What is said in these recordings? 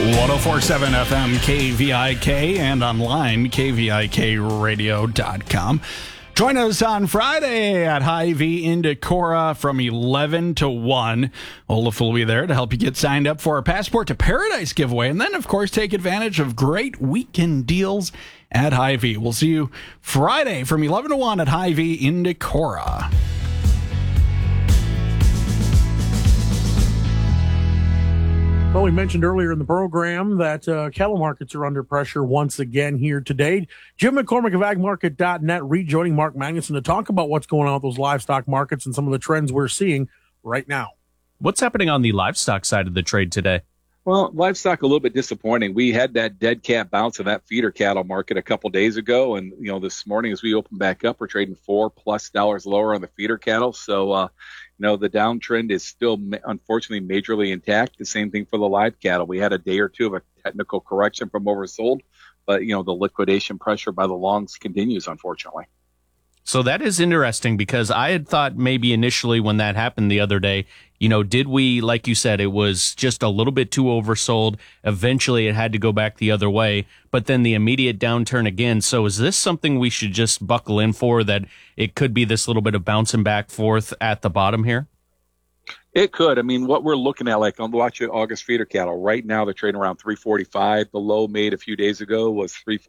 104.7 FM KVIK and online KVIKradio.com. Join us on Friday at Hy-Vee in Decorah from 11 to 1. Olaf will be there to help you get signed up for our Passport to Paradise giveaway. And then, of course, take advantage of great weekend deals at Hy-Vee. We'll see you Friday from 11 to 1 at Hy-Vee in Decorah. Well, we mentioned earlier in the program that cattle markets are under pressure once again here today. Jim McCormick of agmarket.net rejoining Mark Magnuson to talk about what's going on with those livestock markets and some of the trends we're seeing right now. What's happening on the livestock side of the trade today? Well, livestock a little bit disappointing. We had that dead cat bounce in that feeder cattle market a couple days ago, and this morning as we open back up, we're trading $4+ lower on the feeder cattle. So, the downtrend is still unfortunately majorly intact. The same thing for the live cattle. We had a day or two of a technical correction from oversold, but the liquidation pressure by the longs continues, unfortunately. So that is interesting because I had thought maybe initially when that happened the other day, did we, like you said, it was just a little bit too oversold. Eventually it had to go back the other way, but then the immediate downturn again. So is this something we should just buckle in for, that it could be this little bit of bouncing back forth at the bottom here? It could. I mean, what we're looking at, like on watching August feeder cattle, right now they're trading around 345. The low made a few days ago was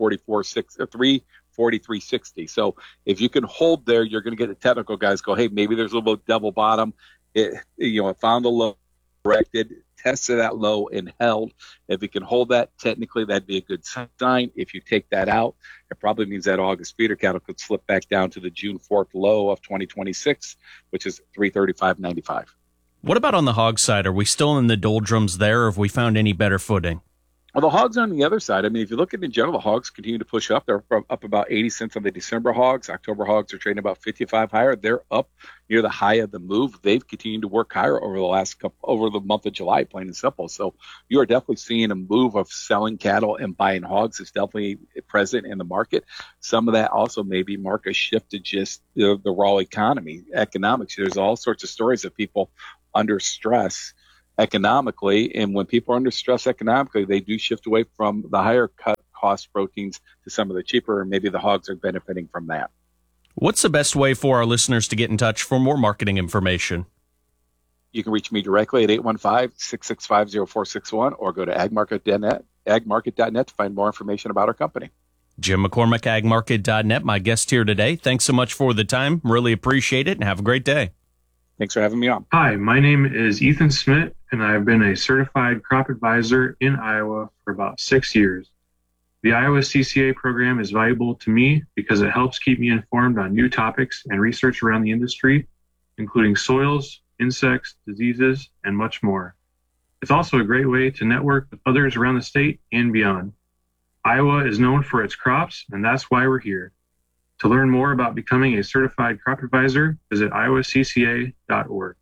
343.60. So if you can hold there, you're going to get the technical guys go, hey, maybe there's a little bit of double bottom. It found the low, corrected, tested that low and held. If it can hold that, technically that'd be a good sign. If you take that out, it probably means that August feeder cattle could slip back down to the June 4th low of 2026, which is 335.95. What about on the hog side? Are we still in the doldrums there, or have we found any better footing? Well, the hogs on the other side, I mean, if you look at in general, the hogs continue to push up. They're up about 80 cents on the December hogs. October hogs are trading about 55 higher. They're up near the high of the move. They've continued to work higher over the month of July, plain and simple. So you are definitely seeing a move of selling cattle and buying hogs. It's definitely present in the market. Some of that also maybe mark a shift to just the raw economics. There's all sorts of stories of people under stress economically, and when people are under stress economically, they do shift away from the higher cost proteins to some of the cheaper, and maybe the hogs are benefiting from that. What's the best way for our listeners to get in touch for more marketing information? You can reach me directly at 815-665-0461 or go to agmarket.net to find more information about our company. Jim McCormick, agmarket.net, my guest here today. Thanks so much for the time. Really appreciate it, and have a great day. Thanks for having me on. Hi, my name is Ethan Smith, and I've been a certified crop advisor in Iowa for about 6 years. The Iowa CCA program is valuable to me because it helps keep me informed on new topics and research around the industry, including soils, insects, diseases, and much more. It's also a great way to network with others around the state and beyond. Iowa is known for its crops, and that's why we're here. To learn more about becoming a certified crop advisor, visit iowacca.org.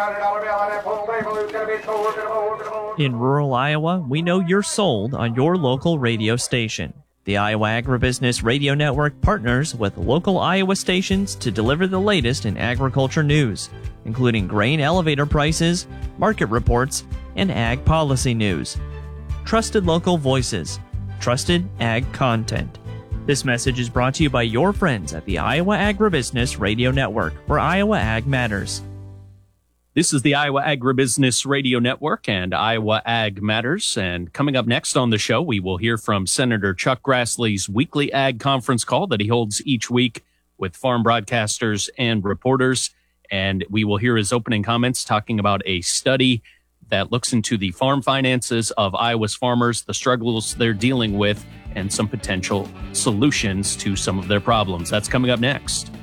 In rural Iowa, we know you're sold on your local radio station. The Iowa Agribusiness Radio Network partners with local Iowa stations to deliver the latest in agriculture news, including grain elevator prices, market reports, and ag policy news. Trusted local voices, trusted ag content. This message is brought to you by your friends at the Iowa Agribusiness Radio Network, where Iowa Ag matters. This is the Iowa Agribusiness Radio Network and Iowa Ag Matters. And coming up next on the show, we will hear from Senator Chuck Grassley's weekly ag conference call that he holds each week with farm broadcasters and reporters. And we will hear his opening comments talking about a study that looks into the farm finances of Iowa's farmers, the struggles they're dealing with, and some potential solutions to some of their problems. That's coming up next.